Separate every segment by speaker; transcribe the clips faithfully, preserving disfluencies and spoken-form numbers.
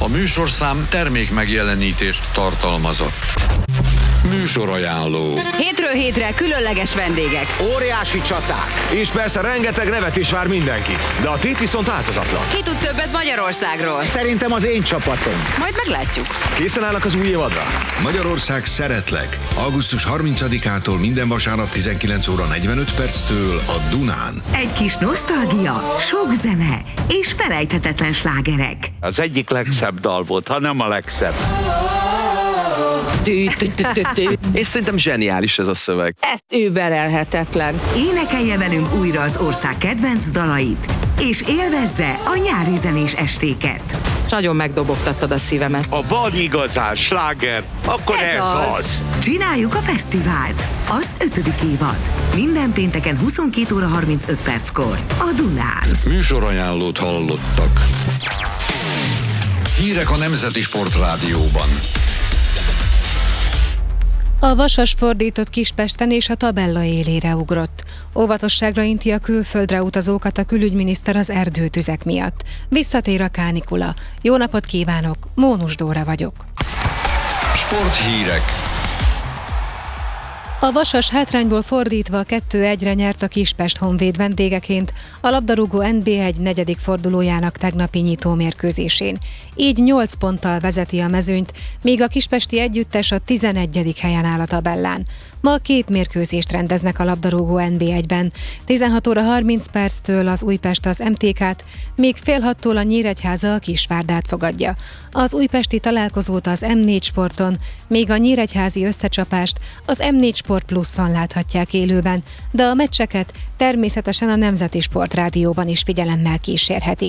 Speaker 1: A műsorszám termék megjelenítést tartalmazott. Műsorajánló.
Speaker 2: Hétről hétre különleges vendégek.
Speaker 3: Óriási csaták. És persze rengeteg nevetés vár mindenkit. De a tét viszont változatlan.
Speaker 2: Ki tud többet Magyarországról?
Speaker 3: Szerintem az én csapatom.
Speaker 2: Majd meglátjuk.
Speaker 3: Készen állnak az új évadra?
Speaker 4: Magyarország szeretlek. augusztus harmincadikától minden vasárnap tizenkilenc óra negyvenöt perctől a Dunán.
Speaker 5: Egy kis nosztalgia, sok zene és felejthetetlen slágerek.
Speaker 6: Az egyik legszebb dal volt, ha nem a legszebb.
Speaker 7: És szerintem zseniális ez a szöveg.
Speaker 2: Ez überelhetetlen.
Speaker 5: Énekelje velünk újra az ország kedvenc dalait, és élvezze a nyári zenés estéket.
Speaker 2: Nagyon megdobogtattad a szívemet.
Speaker 6: Ha van igazán sláger, akkor ez,
Speaker 2: Ez
Speaker 6: ez
Speaker 2: az.
Speaker 6: az.
Speaker 5: Csináljuk a fesztivált, az ötödik évad. Minden pénteken huszonkét óra harmincöt perckor a Dunán.
Speaker 1: Műsorajánlót hallottak. Hírek a Nemzeti Sportrádióban.
Speaker 8: A Vasas fordított Kispesten és a tabella élére ugrott. Óvatosságra inti a külföldre utazókat a külügyminiszter az erdőtüzek miatt. Visszatér a kánikula. Jó napot kívánok, Mónus Dóra vagyok.
Speaker 1: Sporthírek.
Speaker 8: A Vasas hátrányból fordítva kettő egyre nyert a Kispest Honvéd vendégeként a labdarúgó en bé egy negyedik fordulójának tegnapi nyitó mérkőzésén. Így nyolc ponttal vezeti a mezőnyt, míg a kispesti együttes a tizenegyedik helyen áll a tabellán. Ma két mérkőzést rendeznek a labdarúgó en bé egyben. tizenhat óra harminc perctől az Újpest az em té ká-t, míg fél hattól a Nyíregyháza a Kisvárdát fogadja. Az újpesti találkozót az em négy Sporton, míg a nyíregyházi összecsapást az em négy Sport Pluszon láthatják élőben, de a meccseket természetesen a Nemzeti Sportrádióban is figyelemmel kísérhetik.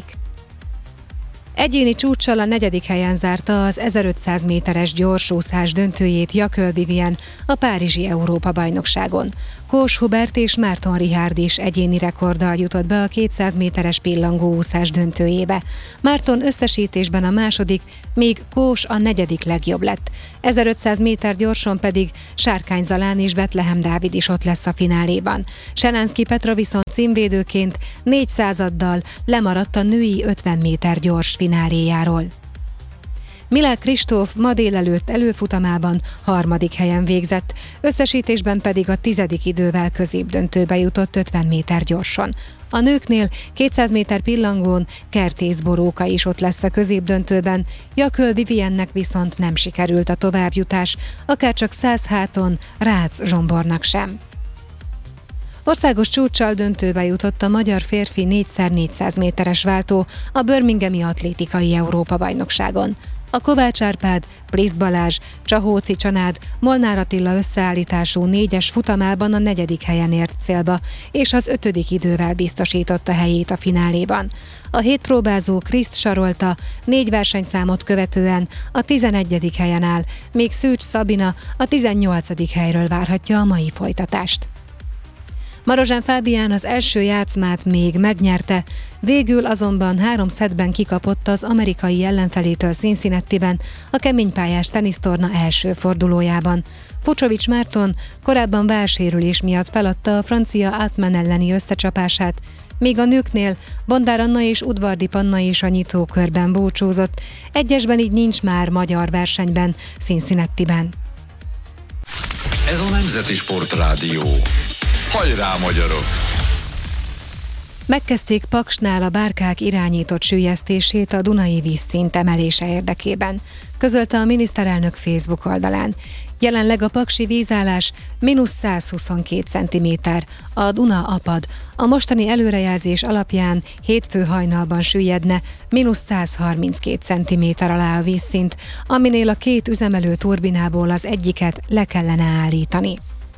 Speaker 8: Egyéni csúccsal a negyedik helyen zárta az ezerötszáz méteres gyorsúszás döntőjét Jaköl Vivien a párizsi Európa-bajnokságon. Kós Hubert és Márton Richárd is egyéni rekorddal jutott be a kétszáz méteres pillangóúszás döntőjébe. Márton összesítésben a második, míg Kós a negyedik legjobb lett. ezerötszáz méter gyorson pedig Sárkány Zalán és Betlehem Dávid is ott lesz a fináléban. Selánszky Petra viszont címvédőként négy századdal lemaradt a női ötven méter gyors fináléjáról. Milák Kristóf ma délelőtt előfutamában harmadik helyen végzett, összesítésben pedig a tizedik idővel középdöntőbe jutott ötven méter gyorsan. A nőknél kétszáz méter pillangón Kertész Boróka is ott lesz a középdöntőben, Jaköl Viviennek viszont nem sikerült a továbbjutás, akárcsak száz háton Rácz Zsombornak sem. Országos csúccsal döntőbe jutott a magyar férfi négy száz négyszáz méteres váltó a Birminghami Atlétikai Európa-bajnokságon. A Kovács Árpád, Priszt Balázs, Csahóci Csanád, Molnár Attila összeállítású négyes futamában a negyedik helyen ért célba, és az ötödik idővel biztosította helyét a fináléban. A hétpróbázó Kriszt Sarolta négy versenyszámot követően a tizenegyedik helyen áll, míg Szűcs Szabina a tizennyolcadik helyről várhatja a mai folytatást. Marozsán Fábián az első játszmát még megnyerte, végül azonban három szettben kikapott az amerikai ellenfelétől Cincinnatiben a keménypályás tenisztorna első fordulójában. Fucsovics Márton korábban válsérülés miatt feladta a francia Altman elleni összecsapását, míg a nőknél Bondár Anna és Udvardi Panna is a nyitókörben búcsúzott, egyesben így nincs már magyar versenyben Cincinnatiben.
Speaker 1: Ez a Nemzeti Sportrádió. Hajrá, magyarok!
Speaker 8: Megkezdték Paksnál a bárkák irányított süllyesztését a Dunai vízszint emelése érdekében, közölte a miniszterelnök Facebook oldalán. Jelenleg a paksi vízállás mínusz száz huszonkét centiméter, a Duna apad. A mostani előrejelzés alapján hétfő hajnalban süllyedne mínusz száz harminckét centiméter alá a vízszint, aminél a két üzemelő turbinából az egyiket le kellene állítani.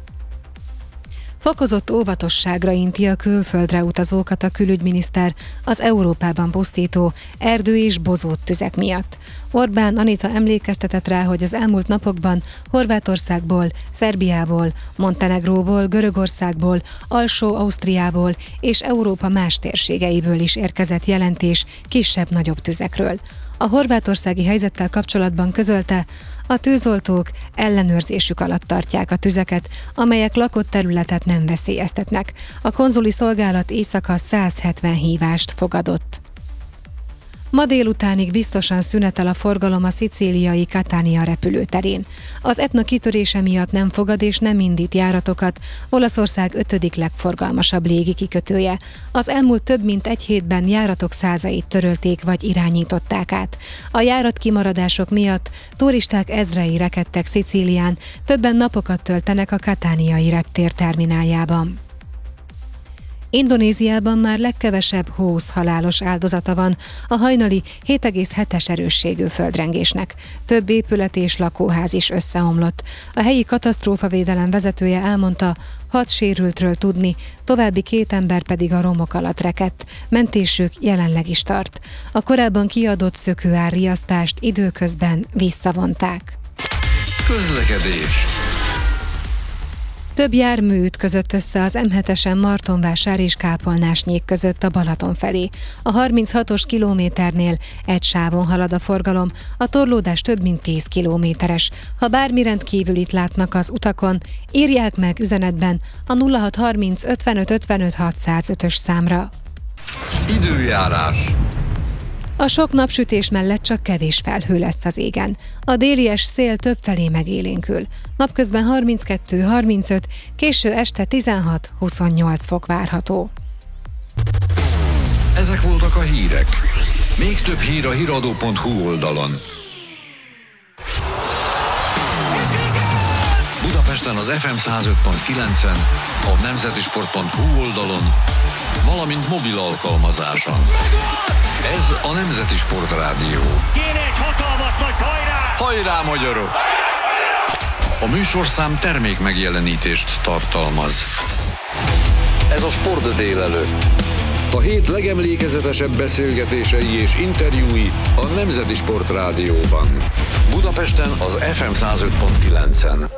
Speaker 8: Fokozott óvatosságra inti a külföldre utazókat a külügyminiszter az Európában pusztító erdő- és bozóttüzek miatt. Orbán Anita emlékeztetett rá, hogy az elmúlt napokban Horvátországból, Szerbiából, Montenegróból, Görögországból, Alsó-Ausztriából és Európa más térségeiből is érkezett jelentés kisebb-nagyobb tüzekről. A horvátországi helyzettel kapcsolatban közölte, a tűzoltók ellenőrzésük alatt tartják a tüzeket, amelyek lakott területet nem veszélyeztetnek. A konzuli szolgálat éjszaka száz hetven hívást fogadott. Ma délutánig biztosan szünetel a forgalom a szicíliai Catania repülőterén. Az Etna kitörése miatt nem fogad és nem indít járatokat Olaszország ötödik legforgalmasabb légikikötője. Az elmúlt több mint egy hétben járatok százait törölték vagy irányították át. A járatkimaradások miatt turisták ezrei rekedtek Szicílián, többen napokat töltenek a Cataniai reptér termináljában. Indonéziában már legkevesebb húsz halálos áldozata van a hajnali hét egész hetes erősségű földrengésnek. Több épület és lakóház is összeomlott. A helyi katasztrófavédelem vezetője elmondta, hat sérültről tudni, további két ember pedig a romok alatt rekedt. Mentésük jelenleg is tart. A korábban kiadott szökőárriasztást időközben visszavonták.
Speaker 1: Közlekedés.
Speaker 8: Több jármű ütközött össze az em hetesen Martonvásár és Kápolnásnyék között a Balaton felé. A harminchatos kilométernél egy sávon halad a forgalom, a torlódás több mint tíz kilométeres. Ha bármi rendkívülit látnak az utakon, írják meg üzenetben a nulla hat harminc ötvenöt ötvenöt hatszázötös számra.
Speaker 1: Időjárás.
Speaker 8: A sok napsütés mellett csak kevés felhő lesz az égen. A délies szél többfelé megélénkül. Napközben harminckettő harmincöt, késő este tizenhat huszonnyolc fok várható.
Speaker 1: Ezek voltak a hírek. Még több hír a híradó pont hu oldalon. Budapesten az ef em száz öt pont kilencen, a nemzetisport pont hu oldalon, valamint mobil alkalmazáson. Ez a Nemzeti Sport Rádió.
Speaker 9: Kéne egy hatalmas nagy hajrá!
Speaker 1: Hajrá, magyarok! A műsorszám termék megjelenítést tartalmaz. Ez a Sport délelőtt. A hét legemlékezetesebb beszélgetései és interjúi a Nemzeti Sport Rádióban. Budapesten az ef em száz öt pont kilencen.